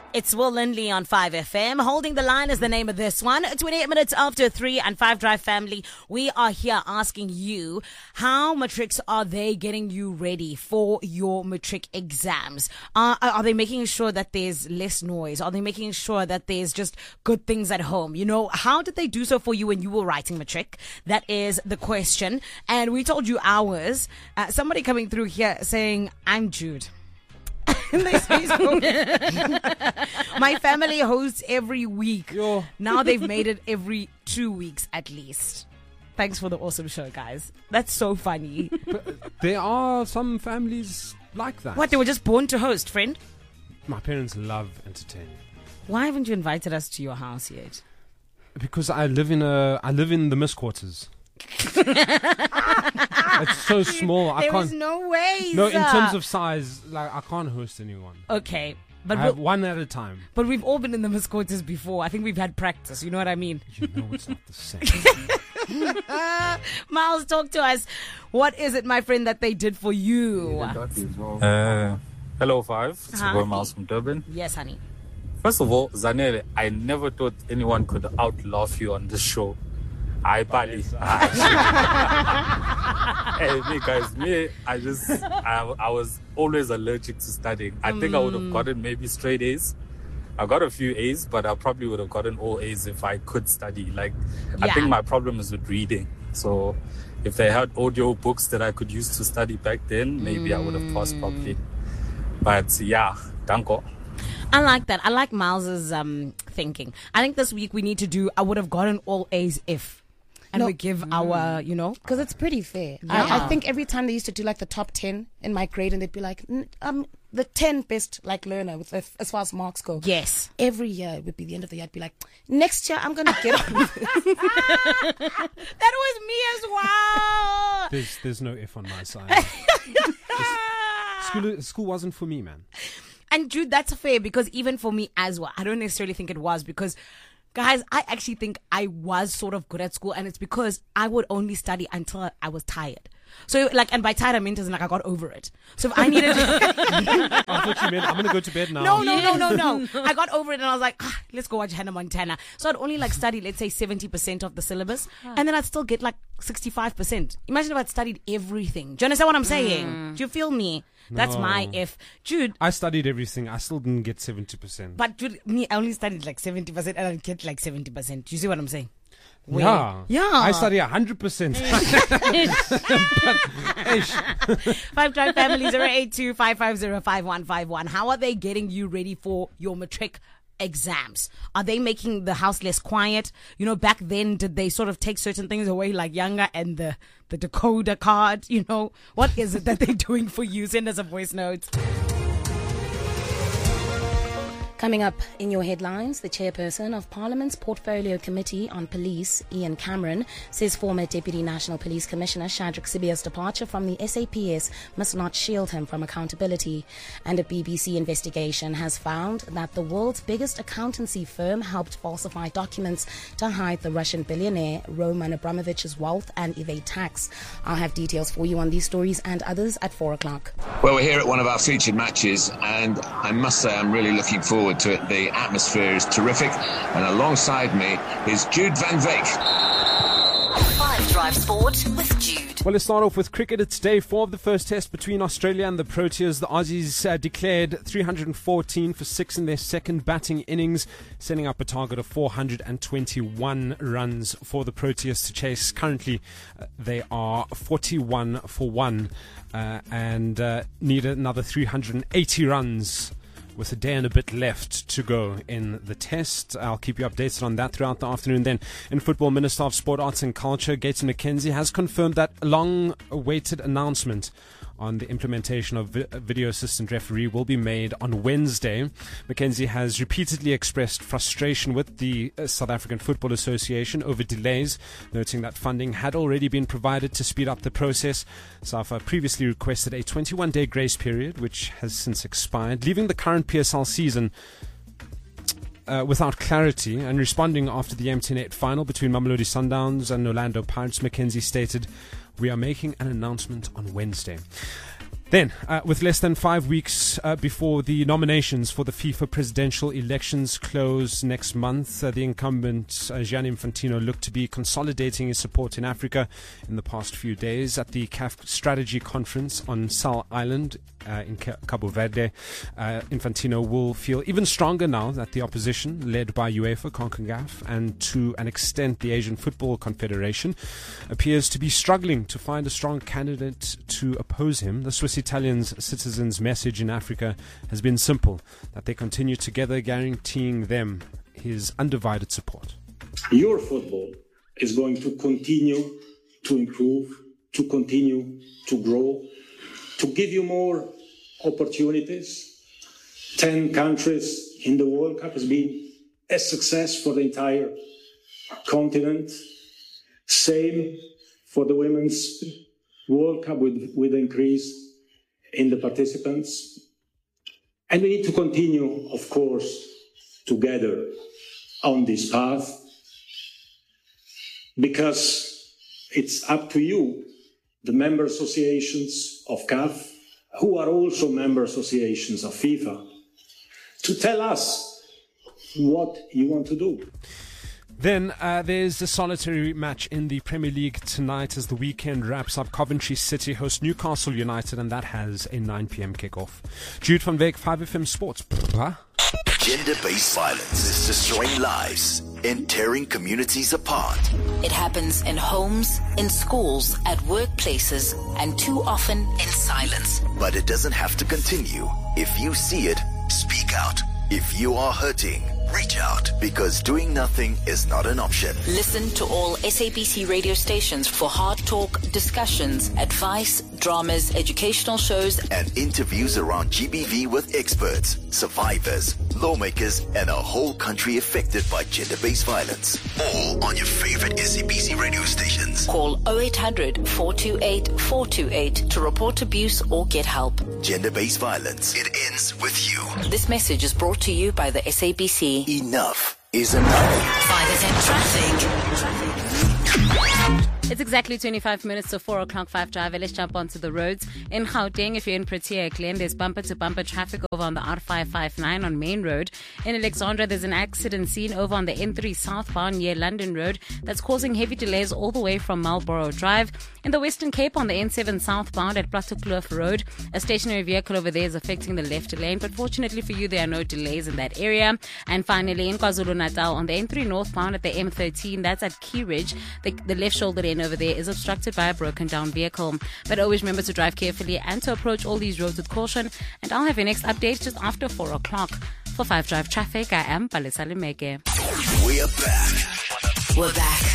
It's Will Lindley on 5FM. Holding the Line is the name of this one. 28 minutes after 3 and 5 Drive family. We are here asking you, how matrics are they getting you ready for your matric exams? Are they making sure that there's less noise? Are they making sure that there's just good things at home? You know, how did they do so for you when you were writing matric? That is the question. And we told you ours. Somebody coming through here saying, I'm Jude. They say so. My family hosts every week. Yo. Now they've made it every 2 weeks at least. Thanks for the awesome show, guys. That's so funny. But there are some families like that. What, they were just born to host, friend? My parents love entertaining. Why haven't you invited us to your house yet? Because I live in the Miss Quarters. It's so small. I There can't. is no way. No, in terms of size, like I can't host anyone. Okay. I But have one at a time. but we've all been in the Miss Quarters before. I think we've had practice. You know what I mean? You know it's not the same. Miles, talk to us. What is it, my friend, that they did for you? Hello, Five. It's Hi. Roy Miles from Durban. Yes, honey. First of all, Zanele, I never thought anyone could outlaugh you on this show. I Bali. Hey, me guys, I was always allergic to studying. I think I would have gotten maybe straight A's. I got a few A's, but I probably would have gotten all A's if I could study. Like, I Yeah. think my problem is with reading. So if they had audio books that I could use to study back then, maybe I would have passed properly. But yeah, danko. I like that. I like Miles's thinking. I think this week we need to do, I would have gotten all A's if. And No. we give our, Because it's pretty fair. Yeah. I think every time they used to do like the top 10 in my grade, and they'd be like, the 10 best like learner with as far as marks go. yes. Every year it would be the end of the year. I'd be like, next year I'm gonna get. That was me as well. There's no F on my side. School wasn't for me, man. And Jude, that's fair, because even for me as well, I don't necessarily think it was, because guys, I actually think I was sort of good at school, and it's because I would only study until I was tired. So, like, and by tired I meant as in, like, I got over it. So if I needed I thought you meant I'm gonna go to bed now. No. I got over it and I was like, let's go watch Hannah Montana. So I'd only like study, let's say 70% of the syllabus, and then I'd still get like 65%. Imagine if I'd studied everything. Do you understand what I'm saying? Do you feel me? That's my No. F. Jude, I studied everything. I still didn't get 70%. but Jude, me, I only studied like 70% and I'd get like 70%. Do you see what I'm saying? Yeah. Yeah. I study 100%. But, 5 Drive Family 082-550-5151. How are they getting you ready for your matric exams? Are they making the house less quiet? You know, back then, did they sort of take certain things away, like Younger and the decoder card? You know, what is it that they're doing for you? Send us a voice note. Coming up in your headlines, the chairperson of Parliament's Portfolio Committee on Police, Ian Cameron, says former Deputy National Police Commissioner Shadrack Sibiya's departure from the SAPS must not shield him from accountability. And a BBC investigation has found that the world's biggest accountancy firm helped falsify documents to hide the Russian billionaire Roman Abramovich's wealth and evade tax. I'll have details for you on these stories and others at 4 o'clock. Well, we're here at one of our featured matches, and I must say I'm really looking forward to it. The atmosphere is terrific, and alongside me is Jude Van Veek. 5 Drive Sport with Jude. well, let's start off with cricket. It's day 4 of the first test between Australia and the Proteas. The Aussies declared 314 for 6 in their second batting innings, setting up a target of 421 runs for the Proteas to chase. Currently, they are 41 for 1 and need another 380 runs with a day and a bit left to go in the test. I'll keep you updated on that throughout the afternoon. Then in football, Minister of Sport, Arts and Culture, Gayton McKenzie, has confirmed that long-awaited announcement on the implementation of video assistant referee will be made on Wednesday. McKenzie has repeatedly expressed frustration with the South African Football Association over delays, noting that funding had already been provided to speed up the process. SAFA previously requested a 21-day grace period, which has since expired, leaving the current PSL season without clarity. And responding after the MTN8 final between Mamelodi Sundowns and Orlando Pirates, McKenzie stated, "We are making an announcement on Wednesday." Then, with less than 5 weeks before the nominations for the FIFA presidential elections close next month, the incumbent Gianni Infantino looked to be consolidating his support in Africa in the past few days at the CAF Strategy Conference on Sal Island in Cabo Verde. Infantino will feel even stronger now that the opposition, led by UEFA, CONCACAF, and to an extent the Asian Football Confederation, appears to be struggling to find a strong candidate to oppose him. The Swiss Italians' citizens' message in Africa has been simple, that they continue together, guaranteeing them his undivided support. Your football is going to continue to improve, to continue to grow, to give you more opportunities. 10 countries in the World Cup has been a success for the entire continent. Same for the Women's World Cup with increase in the participants. And we need to continue, of course, together on this path, because it's up to you, the member associations of CAF, who are also member associations of FIFA, to tell us what you want to do. Then there's a solitary match in the Premier League tonight as the weekend wraps up. Coventry City host Newcastle United, and that has a 9 p.m. kickoff. Jude van Beek, 5FM Sports. Gender-based violence is destroying lives and tearing communities apart. It happens in homes, in schools, at workplaces, and too often in silence. But it doesn't have to continue. If you see it, speak out. If you are hurting, reach out, because doing nothing is not an option. Listen to all SABC radio stations for hard talk, discussions, advice, dramas, educational shows, and interviews around GBV with experts, survivors, lawmakers, and a whole country affected by gender-based violence. All on your favorite SABC radio stations. Call 0800 428 428 to report abuse or get help. Gender-based violence. It ends with you. This message is brought to you by the SABC. Enough is enough. 5FM traffic. It's exactly 25 minutes to 4 o'clock, 5 Drive. Let's jump onto the roads. In Gauteng, if you're in Protea Glen, there's bumper-to-bumper traffic over on the R559 on Main Road. In Alexandra, there's an accident scene over on the N3 southbound near London Road that's causing heavy delays all the way from Marlborough Drive. In the Western Cape, on the N7 southbound at Plattekloof Road, a stationary vehicle over there is affecting the left lane, but fortunately for you, there are no delays in that area. And finally, in KwaZulu-Natal, on the N3 northbound at the M13, that's at Key Ridge, the left shoulder lane over there is obstructed by a broken down vehicle. But always remember to drive carefully and to approach all these roads with caution. And I'll have your next update just after 4 o'clock. For 5 Drive Traffic, I am Palesa Limeke. We are back. We're back.